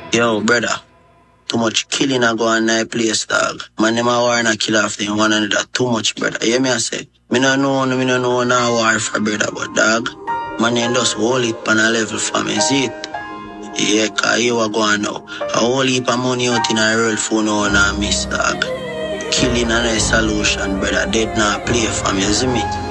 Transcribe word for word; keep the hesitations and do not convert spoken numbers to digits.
Yo, brother. Too much killing a go on that place, dog. Man, them a war and a kill off them one another too much, brother. You hear me I say? Me no know, me no know no war for brother, but dog. Man, them just hold it on a level for me, see it? Yeah, cause you are going now. A whole heap of money out in a world for no one and miss, dog. Killing and a solution, brother. Dead now play for me, you see me?